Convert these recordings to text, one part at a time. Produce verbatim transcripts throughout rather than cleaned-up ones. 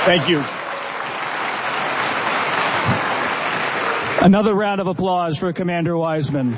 Thank you. Another round of applause for Commander Wiseman.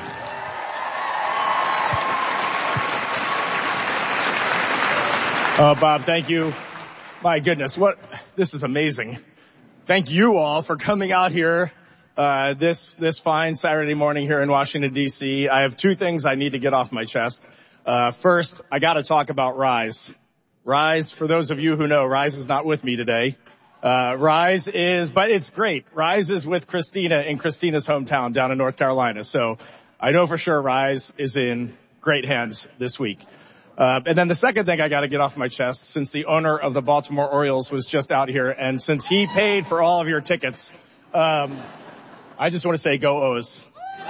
Uh, Bob, thank you. My goodness, what, this is amazing. Thank you all for coming out here, uh, this, this fine Saturday morning here in Washington, D C. I have two things I need to get off my chest. Uh, first, I gotta talk about Rise. Rise, for those of you who know, Rise is not with me today. Uh, Rise is, but it's great. Rise is with Christina in Christina's hometown down in North Carolina. So I know for sure Rise is in great hands this week. Uh, and then the second thing I got to get off my chest, since the owner of the Baltimore Orioles was just out here, and since he paid for all of your tickets, um, I just want to say go O's.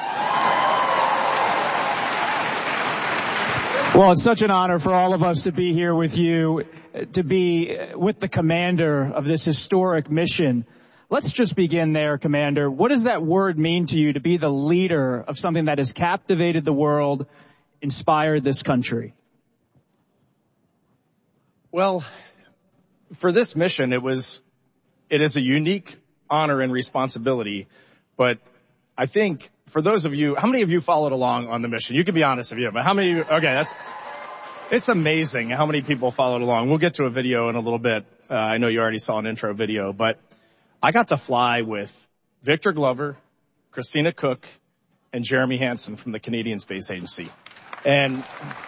Well, it's such an honor for all of us to be here with you, to be with the commander of this historic mission. Let's just begin there, Commander. What does that word mean to you, to be the leader of something that has captivated the world, inspired this country? Well, for this mission, it was, it is a unique honor and responsibility, but I think for those of you, how many of you followed along on the mission? You can be honest if you have, but how many of you, okay, that's, it's amazing how many people followed along. We'll get to a video in a little bit. Uh, I know you already saw an intro video, but I got to fly with Victor Glover, Christina Koch, and Jeremy Hansen from the Canadian Space Agency. And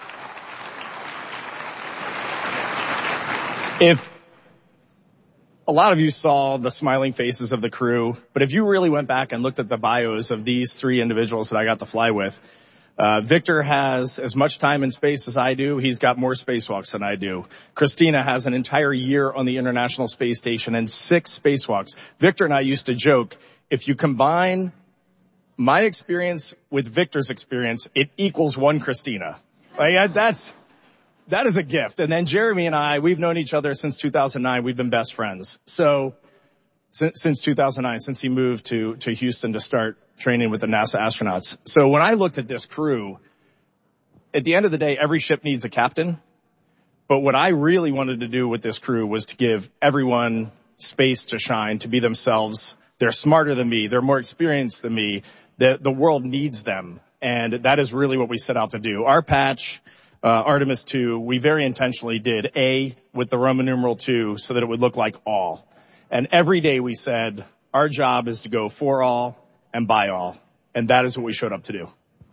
if a lot of you saw the smiling faces of the crew, but if you really went back and looked at the bios of these three individuals that I got to fly with, uh, Victor has as much time in space as I do. He's got more spacewalks than I do. Christina has an entire year on the International Space Station and six spacewalks. Victor and I used to joke, if you combine my experience with Victor's experience, it equals one Christina. Like, that's, that is a gift. And then Jeremy and I, we've known each other since two thousand nine. We've been best friends. So since, since two thousand nine, since he moved to, to Houston to start training with the NASA astronauts. So when I looked at this crew, at the end of the day, every ship needs a captain. But what I really wanted to do with this crew was to give everyone space to shine, to be themselves. They're smarter than me. They're more experienced than me. The, the world needs them. And that is really what we set out to do. Our patch, uh, Artemis two, we very intentionally did A with the Roman numeral two so that it would look like all. And every day we said, our job is to go for all and by all. And that is what we showed up to do.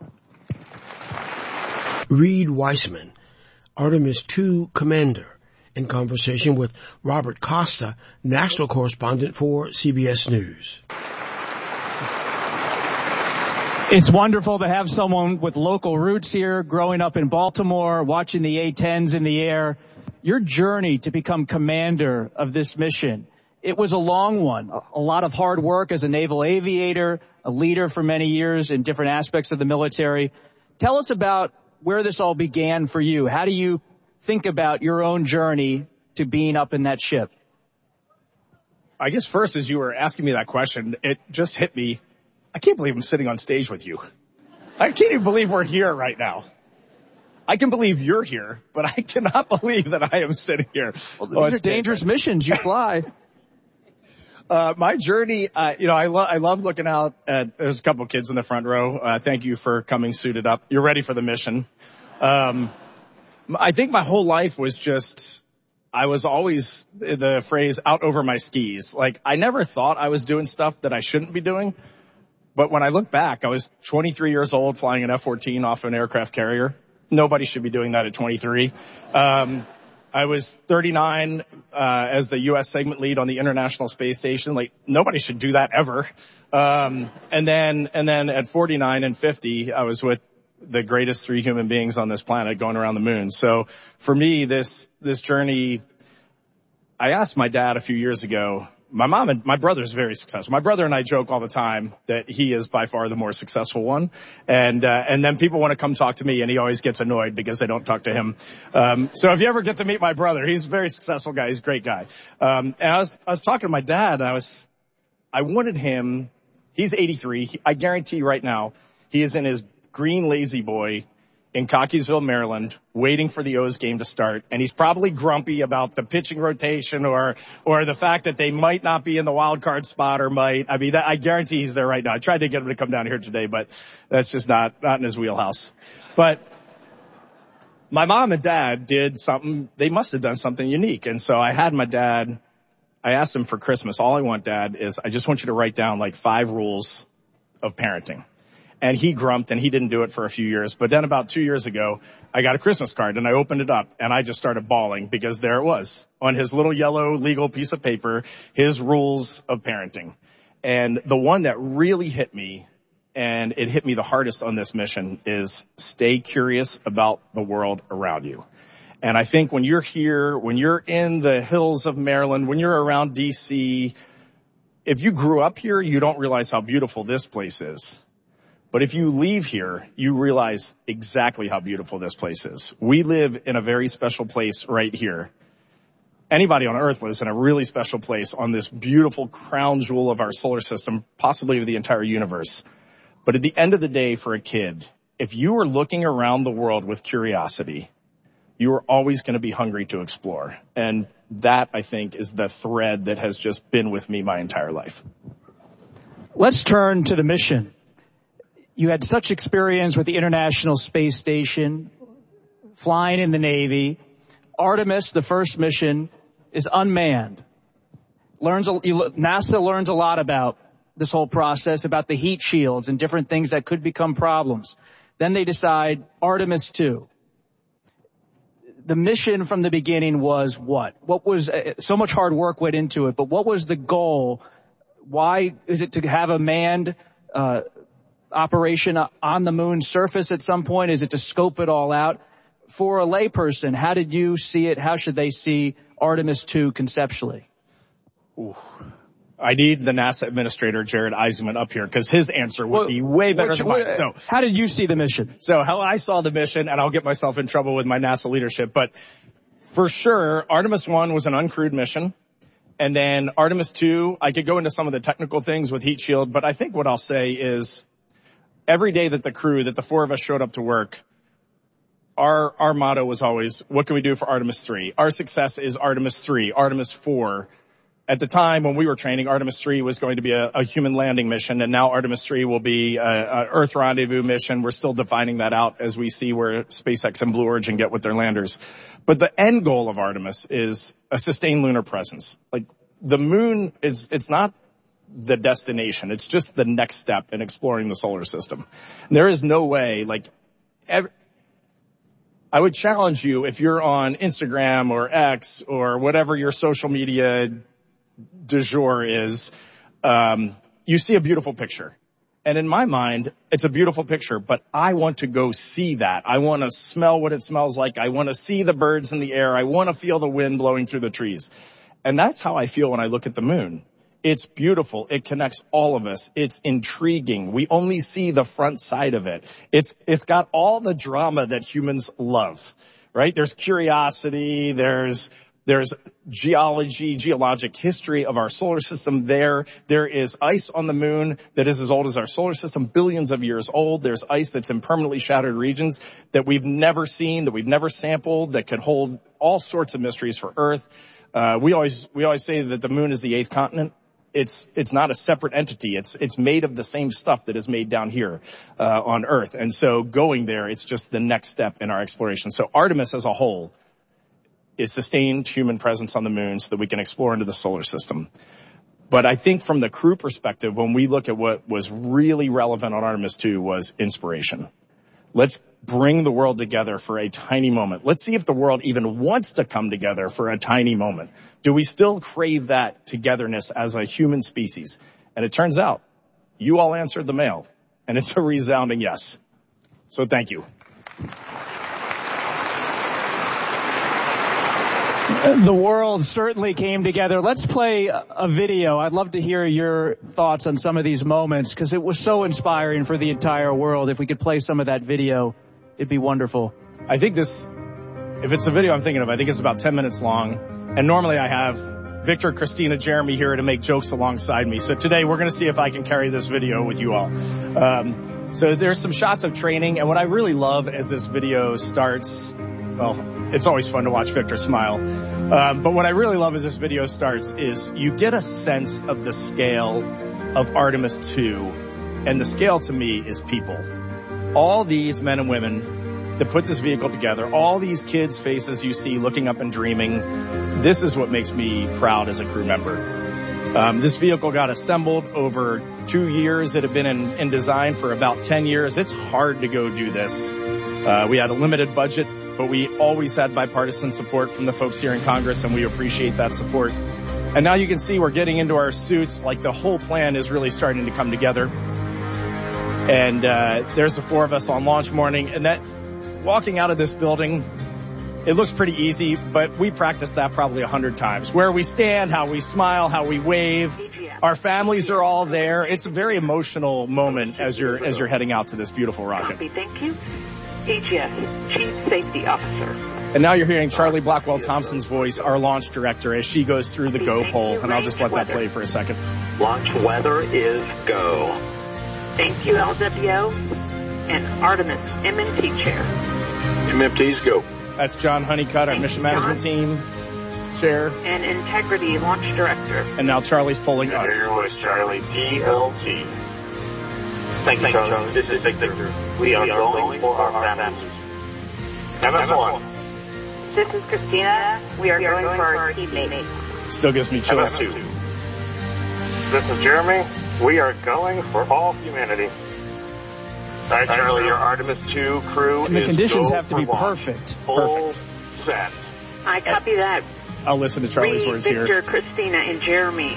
Reed Wiseman, Artemis two commander, in conversation with Robert Costa, national correspondent for C B S News. It's wonderful to have someone with local roots here, growing up in Baltimore, watching the A tens in the air. Your journey to become commander of this mission, it was a long one. A lot of hard work as a naval aviator, a leader for many years in different aspects of the military. Tell us about where this all began for you. How do you think about your own journey to being up in that ship? I guess first, as you were asking me that question, it just hit me. I can't believe I'm sitting on stage with you. I can't even believe we're here right now. I can believe you're here, but I cannot believe that I am sitting here. Well, these oh, are dangerous missions. You fly. Uh, my journey, uh, you know, I love, I love looking out at, there's a couple of kids in the front row. Uh, thank you for coming suited up. You're ready for the mission. Um, I think my whole life was just, I was always the phrase out over my skis. Like, I never thought I was doing stuff that I shouldn't be doing. But when I look back, I was twenty-three years old flying an F fourteen off an aircraft carrier. Nobody should be doing that at twenty-three. Um, I was thirty-nine, uh, as the U S segment lead on the International Space Station. Like, nobody should do that ever. Um, and then, and then at forty-nine and fifty, I was with the greatest three human beings on this planet going around the moon. So for me, this, this journey, I asked my dad a few years ago. My mom and my brother is very successful. My brother and I joke all the time that he is by far the more successful one. And, uh, and then people want to come talk to me and he always gets annoyed because they don't talk to him. Um, so if you ever get to meet my brother, he's a very successful guy. He's a great guy. Um, and I was, I was talking to my dad and I was, I wanted him, he's eighty-three. I guarantee you right now, he is in his green lazy boy in Cockeysville, Maryland, waiting for the O's game to start. And he's probably grumpy about the pitching rotation or, or the fact that they might not be in the wild card spot or might. I mean, that, I guarantee he's there right now. I tried to get him to come down here today, but that's just not, not in his wheelhouse. But my mom and dad did something, they must have done something unique. And so I had my dad, I asked him for Christmas, all I want, Dad, is I just want you to write down like five rules of parenting. And he grumped and he didn't do it for a few years. But then about two years ago, I got a Christmas card and I opened it up and I just started bawling because there it was on his little yellow legal piece of paper, his rules of parenting. And the one that really hit me, and it hit me the hardest on this mission, is stay curious about the world around you. And I think when you're here, when you're in the hills of Maryland, when you're around D C, if you grew up here, you don't realize how beautiful this place is. But if you leave here, you realize exactly how beautiful this place is. We live in a very special place right here. Anybody on Earth lives in a really special place on this beautiful crown jewel of our solar system, possibly of the entire universe. But at the end of the day, for a kid, if you are looking around the world with curiosity, you are always going to be hungry to explore. And that, I think, is the thread that has just been with me my entire life. Let's turn to the mission. You had such experience with the International Space Station, flying in the Navy. Artemis, the first mission, is unmanned. Learns, NASA learns a lot about this whole process, about the heat shields and different things that could become problems. Then they decide Artemis two. The mission from the beginning was what? What was, uh, so much hard work went into it, but what was the goal? Why is it to have a manned uh operation on the moon's surface at some point? Is it to scope it all out? For a layperson, how did you see it? How should they see Artemis two conceptually? Ooh. I need the NASA administrator, Jared Isaacman, up here because his answer would well, be way better which, than mine. So, how did you see the mission? So how I saw the mission, and I'll get myself in trouble with my NASA leadership, but for sure, Artemis one was an uncrewed mission. And then Artemis two, I could go into some of the technical things with heat shield, but I think what I'll say is every day that the crew, that the four of us showed up to work, our, our motto was always, what can we do for Artemis three? Our success is Artemis three, Artemis four. At the time when we were training, Artemis three was going to be a, a human landing mission, and now Artemis three will be a, a Earth rendezvous mission. We're still defining that out as we see where SpaceX and Blue Origin get with their landers. But the end goal of Artemis is a sustained lunar presence. Like, the moon is, it's not the destination. It's just the next step in exploring the solar system. And there is no way, like, every, I would challenge you, if you're on Instagram or X or whatever your social media du jour is, um, you see a beautiful picture. And in my mind, it's a beautiful picture, but I want to go see that. I want to smell what it smells like. I want to see the birds in the air. I want to feel the wind blowing through the trees. And that's how I feel when I look at the moon. It's beautiful. It connects all of us. It's intriguing. We only see the front side of it. It's, it's got all the drama that humans love, right? There's curiosity. There's, there's geology, geologic history of our solar system there. There is ice on the moon that is as old as our solar system, billions of years old. There's ice that's in permanently shattered regions that we've never seen, that we've never sampled, that could hold all sorts of mysteries for Earth. Uh, we always, we always say that the moon is the eighth continent. It's, it's not a separate entity. It's, it's made of the same stuff that is made down here, uh, on Earth. And so going there, it's just the next step in our exploration. So Artemis as a whole is sustained human presence on the moon so that we can explore into the solar system. But I think from the crew perspective, when we look at what was really relevant on Artemis two was inspiration. Let's bring the world together for a tiny moment. Let's see if the world even wants to come together for a tiny moment. Do we still crave that togetherness as a human species? And it turns out you all answered the mail, and it's a resounding yes. So thank you. The world certainly came together. Let's play a video. I'd love to hear your thoughts on some of these moments because it was so inspiring for the entire world. If we could play some of that video, it'd be wonderful. I think this, if it's a video I'm thinking of, I think it's about ten minutes long. And normally I have Victor, Christina, Jeremy here to make jokes alongside me. So today we're going to see if I can carry this video with you all. Um, So there's some shots of training, and what I really love as this video starts, well, it's always fun to watch Victor smile. Um, but what I really love as this video starts is you get a sense of the scale of Artemis two, and the scale to me is people. All these men and women that put this vehicle together, all these kids' faces you see looking up and dreaming, this is what makes me proud as a crew member. Um, this vehicle got assembled over two years. It had been in, in design for about ten years. It's hard to go do this. Uh, we had a limited budget, but we always had bipartisan support from the folks here in Congress, and we appreciate that support. And now you can see we're getting into our suits, like the whole plan is really starting to come together. And uh, there's the four of us on launch morning, and that walking out of this building, it looks pretty easy, but we practiced that probably a hundred times. Where we stand, how we smile, how we wave. Our families are all there. It's a very emotional moment as you're as you're heading out to this beautiful rocket. Thank you. A G S, Chief Safety Officer. And now you're hearing Charlie Blackwell Thompson's voice, our launch director, as she goes through the go poll. And I'll just let that play for a second. Launch weather is go. Thank you, L W O and Artemis M M T Chair. M M Ts go. That's John Honeycutt, our Thank mission you, management team chair. And Integrity Launch Director. And now Charlie's polling us. Your voice, Charlie, D L T. Thank you, Charlie. This is Victor. We are going for our families. M S one. This is Christina. We are going for our teammates. Still gives me M chills. S two. This is Jeremy. We are going for all humanity. Hi, Charlie. Your Artemis two crew And the is conditions go have to for be launch. perfect. Full Perfect. set. I copy that. I'll listen to Charlie's Reed, words Victor, here. Christina, and Jeremy.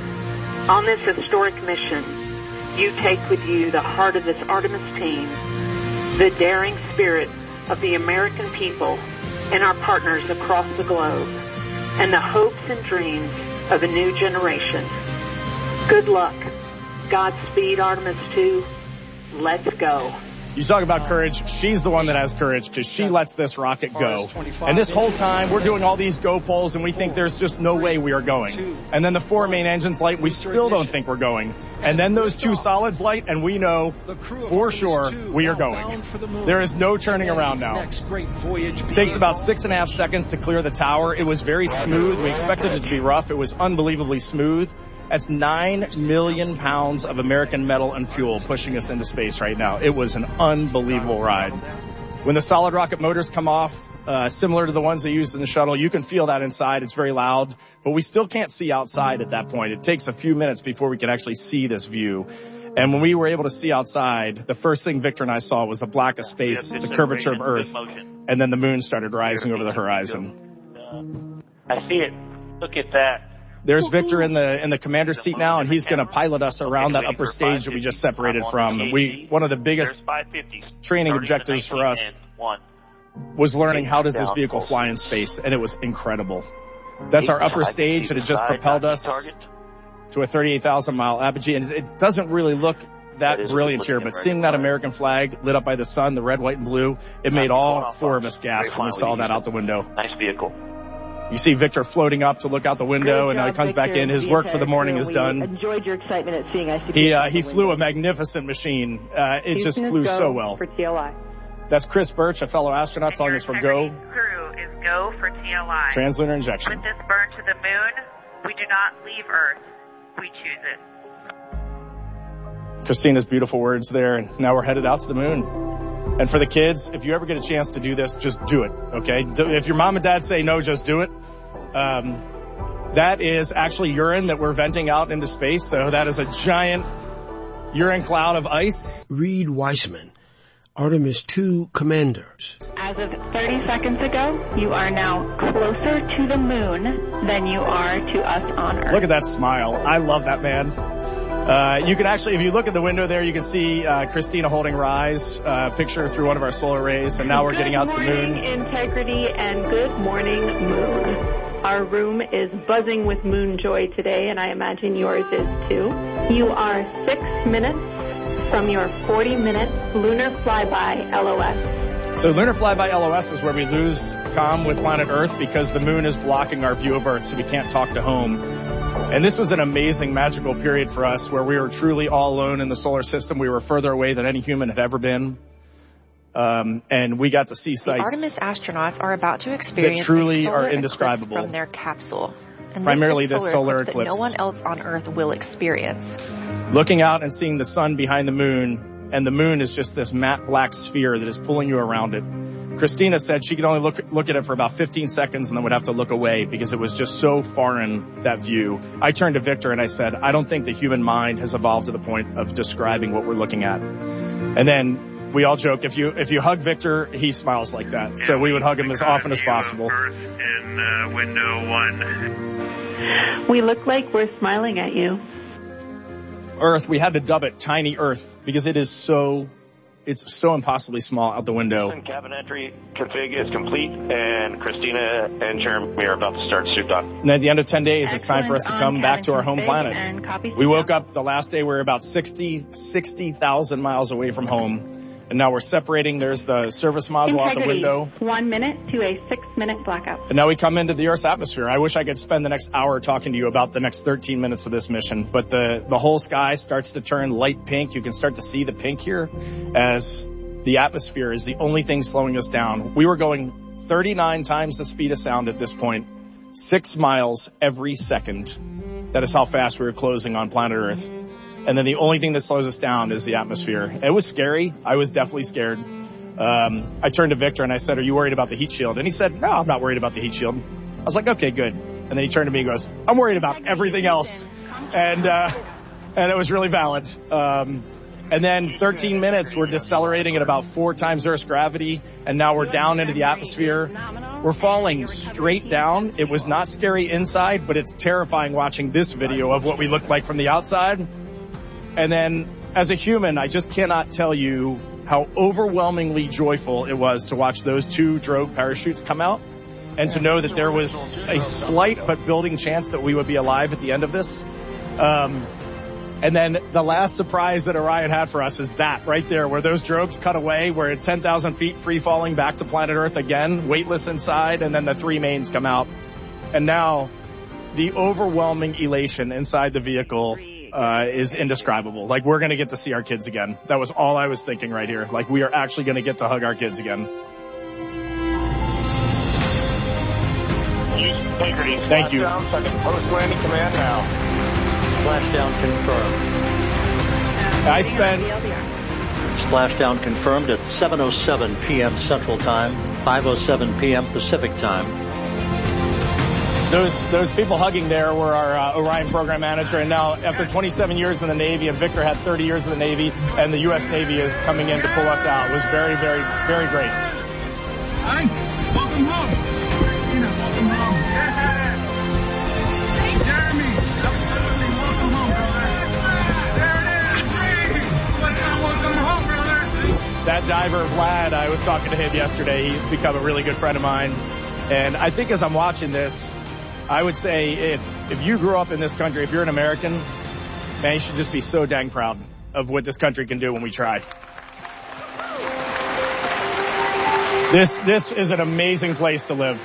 On this historic mission, you take with you the heart of this Artemis team, the daring spirit of the American people and our partners across the globe, and the hopes and dreams of a new generation. Good luck. Godspeed, Artemis two. Let's go. You talk about courage. She's the one that has courage because she lets this rocket go. And this whole time, we're doing all these go polls, and we think there's just no way we are going. And then the four main engines light, we still don't think we're going. And then those two solids light, and we know for sure we are going. There is no turning around now. It takes about six and a half seconds to clear the tower. It was very smooth. We expected it to be rough. It was unbelievably smooth. That's nine million pounds of American metal and fuel pushing us into space right now. It was an unbelievable ride. When the solid rocket motors come off, uh, similar to the ones they used in the shuttle, you can feel that inside. It's very loud, but we still can't see outside at that point. It takes a few minutes before we can actually see this view. And when we were able to see outside, the first thing Victor and I saw was the black of space, the curvature of Earth, and then the moon started rising over the horizon. I see it. Look at that. There's Victor in the in the commander's seat now, and he's going to pilot us around that upper stage that we just separated from. And we one of the biggest training objectives for us was learning how does this vehicle fly in space, and it was incredible. That's our upper stage, and it just propelled us to a thirty-eight thousand mile apogee. And it doesn't really look that brilliant here, but seeing that American flag lit up by the sun, the red, white, and blue, it made all four of us gasp when we saw that out the window. Nice vehicle. You see Victor floating up to look out the window, and now he comes Victor, back in. His work for the morning is done. Enjoyed your excitement at seeing I C P. He uh, he flew a magnificent machine. Uh, it Houston just flew go so well. For T L I. That's Chris Birch, a fellow astronaut, telling us for go. Crew is go for T L I. Translunar injection. With this burn to the moon, we do not leave Earth. We choose it. Christina's beautiful words there, and now we're headed out to the moon. And for the kids, if you ever get a chance to do this, just do it, okay? If your mom and dad say no, just do it. Um, that is actually urine that we're venting out into space, so that is a giant urine cloud of ice. Reed Weissman, Artemis two commander. As of thirty seconds ago, you are now closer to the moon than you are to us on Earth. Look at that smile. I love that man. Uh, you can actually, if you look at the window there, you can see uh, Christina holding Rise, uh, picture through one of our solar rays, and now we're good getting out to the moon. Good morning, Integrity, and good morning, Moon. Our room is buzzing with moon joy today, and I imagine yours is too. You are six minutes from your forty-minute lunar flyby L O S. So lunar flyby L O S is where we lose comm with planet Earth because the moon is blocking our view of Earth, so we can't talk to home. And this was an amazing, magical period for us where we were truly all alone in the solar system. We were further away than any human had ever been. Um, and we got to see sights. The Artemis astronauts are about to experience that truly a solar are indescribable from their capsule. And Primarily this, this solar solar eclipse, eclipse. that no one else on Earth will experience. Looking out and seeing the sun behind the moon, and the moon is just this matte black sphere that is pulling you around it. Christina said she could only look look at it for about fifteen seconds and then would have to look away because it was just so foreign, that view. I turned to Victor and I said, I don't think the human mind has evolved to the point of describing what we're looking at. And then we all joke, if you if you hug Victor, he smiles like that. So we would hug him as often as possible. In uh, window one. We look like we're smiling at you. Earth, we had to dub it Tiny Earth because it is so, it's so impossibly small out the window. Cabin entry config is complete, and Christina and Jeremy are about to start suit dock. And at the end of ten days, it's time for us to come back to our home planet. We woke up the last day, we were about sixty, sixty thousand miles away from home. And now we're separating. There's the service module out the window. One minute to a six-minute blackout. And now we come into the Earth's atmosphere. I wish I could spend the next hour talking to you about the next thirteen minutes of this mission. But the, the whole sky starts to turn light pink. You can start to see the pink here as the atmosphere is the only thing slowing us down. We were going thirty-nine times the speed of sound at this point, six miles every second. That is how fast we were closing on planet Earth. And then the only thing that slows us down is the atmosphere. It was scary. I was definitely scared. Um, I turned to Victor and I said, are you worried about the heat shield? And he said, no, I'm not worried about the heat shield. I was like, okay, good. And then he turned to me and goes, I'm worried about everything else. And, uh, and it was really valid. Um, and then thirteen minutes, we're decelerating at about four times Earth's gravity. And now we're down into the atmosphere. We're falling straight down. It was not scary inside, but it's terrifying watching this video of what we look like from the outside. And then, as a human, I just cannot tell you how overwhelmingly joyful it was to watch those two drogue parachutes come out and to know that there was a slight but building chance that we would be alive at the end of this. Um, and then the last surprise that Orion had for us is that right there, where those drogues cut away. We're at ten thousand feet, free falling back to planet Earth again, weightless inside, and then the three mains come out. And now, the overwhelming elation inside the vehicle Uh, is indescribable. Like, we're going to get to see our kids again. That was all I was thinking right here. Like, we are actually going to get to hug our kids again. Thank you. Post-landing command now. Splashdown confirmed. I spent... Splashdown confirmed at seven oh seven p.m. Central Time, five oh seven p.m. Pacific Time. Those those people hugging there were our uh, Orion program manager, and now after twenty-seven years in the Navy, and Victor had thirty years in the Navy, and the U S Navy is coming in to pull us out. It was very, very, very great. Hi, welcome home. You know, welcome home. Yeah. Hey, Jeremy, absolutely welcome home, brother. There it is, welcome home, brother. That diver, Vlad, I was talking to him yesterday. He's become a really good friend of mine, and I think as I'm watching this, I would say if, if you grew up in this country, if you're an American, man, you should just be so dang proud of what this country can do when we try. This, this is an amazing place to live.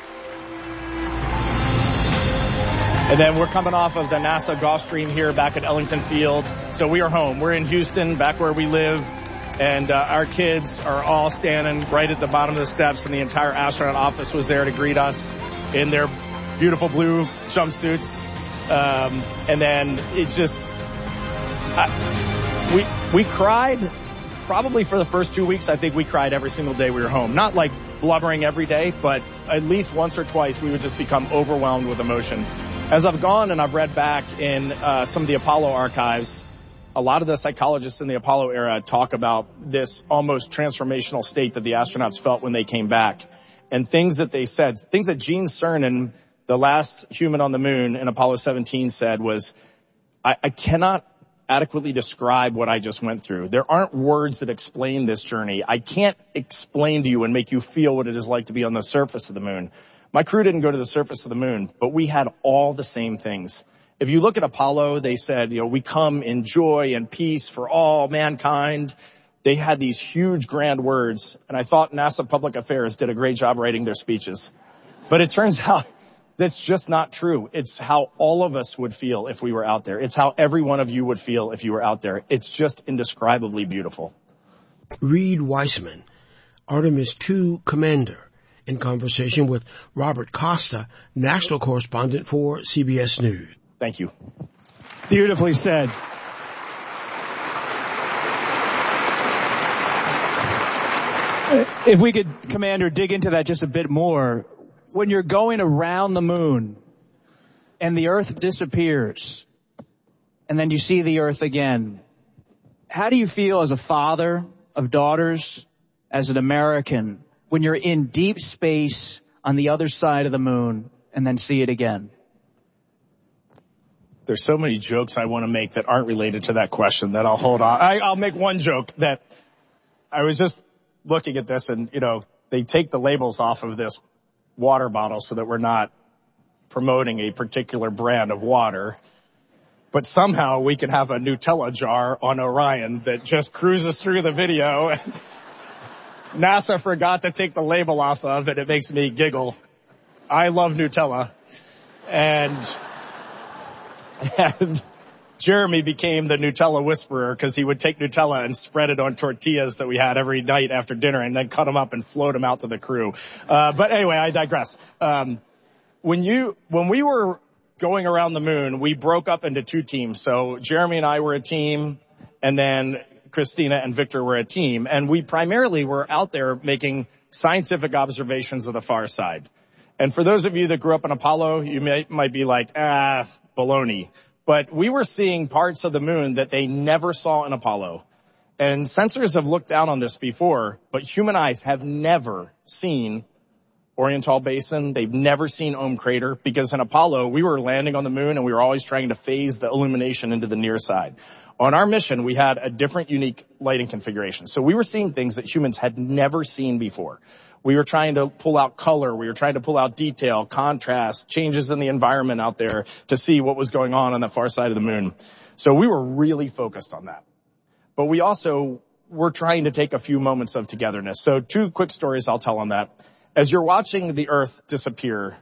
And then we're coming off of the NASA Gulfstream here back at Ellington Field. So we are home. We're in Houston, back where we live. And uh, our kids are all standing right at the bottom of the steps, and the entire astronaut office was there to greet us in their beautiful blue jumpsuits. Um, and then it just, I, we, we cried probably for the first two weeks. I think we cried every single day we were home. Not like blubbering every day, but at least once or twice we would just become overwhelmed with emotion. As I've gone and I've read back in uh, some of the Apollo archives, a lot of the psychologists in the Apollo era talk about this almost transformational state that the astronauts felt when they came back. And things that they said, things that Gene Cernan, the last human on the moon in Apollo seventeen, said was, I, I cannot adequately describe what I just went through. There aren't words that explain this journey. I can't explain to you and make you feel what it is like to be on the surface of the moon. My crew didn't go to the surface of the moon, but we had all the same things. If you look at Apollo, they said, you know, we come in joy and peace for all mankind. They had these huge grand words, and I thought NASA Public Affairs did a great job writing their speeches. But it turns out That's just not true. It's how all of us would feel if we were out there. It's how every one of you would feel if you were out there. It's just indescribably beautiful. Reed Weissman, Artemis two commander, in conversation with Robert Costa, national correspondent for C B S News. Thank you. Beautifully said. If we could, Commander, dig into that just a bit more. When you're going around the moon and the Earth disappears and then you see the Earth again, how do you feel as a father of daughters, as an American, when you're in deep space on the other side of the moon and then see it again? There's so many jokes I want to make that aren't related to that question that I'll hold on. I, I'll make one joke that I was just looking at this and, you know, they take the labels off of this water bottle so that we're not promoting a particular brand of water. But somehow we can have a Nutella jar on Orion that just cruises through the video. NASA forgot to take the label off of, and it makes me giggle. I love Nutella. And, and Jeremy became the Nutella whisperer because he would take Nutella and spread it on tortillas that we had every night after dinner and then cut them up and float them out to the crew. Uh, but anyway, I digress. Um, when you, when we were going around the moon, we broke up into two teams. So Jeremy and I were a team, and then Christina and Victor were a team. And we primarily were out there making scientific observations of the far side. And for those of you that grew up in Apollo, you may, might be like, ah, baloney. But we were seeing parts of the moon that they never saw in Apollo. And sensors have looked down on this before, but human eyes have never seen Oriental Basin. They've never seen Ohm Crater, because in Apollo, we were landing on the moon and we were always trying to phase the illumination into the near side. On our mission, we had a different, unique lighting configuration. So we were seeing things that humans had never seen before. We were trying to pull out color. We were trying to pull out detail, contrast, changes in the environment out there to see what was going on on the far side of the moon. So we were really focused on that. But we also were trying to take a few moments of togetherness. So two quick stories I'll tell on that. As you're watching the Earth disappear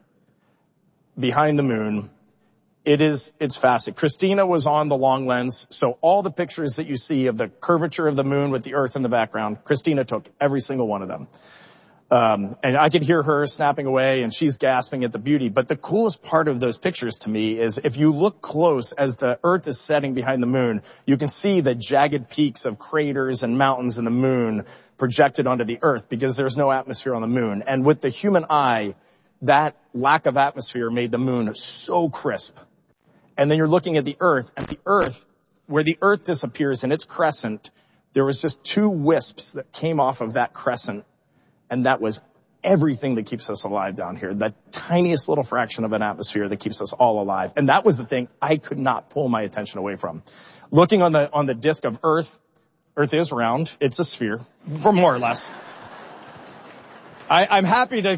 behind the moon, it is, it's fascinating. Christina was on the long lens, so all the pictures that you see of the curvature of the moon with the Earth in the background, Christina took every single one of them. Um, and I could hear her snapping away, and she's gasping at the beauty. But the coolest part of those pictures to me is if you look close as the Earth is setting behind the moon, you can see the jagged peaks of craters and mountains in the moon projected onto the Earth because there's no atmosphere on the moon. And with the human eye, that lack of atmosphere made the moon so crisp. And then you're looking at the Earth, and the Earth, where the Earth disappears in its crescent, there was just two wisps that came off of that crescent. And that was everything that keeps us alive down here, that tiniest little fraction of an atmosphere that keeps us all alive. And that was the thing I could not pull my attention away from. Looking on the, on the disk of Earth, Earth is round. It's a sphere, for more or less. I, I'm happy to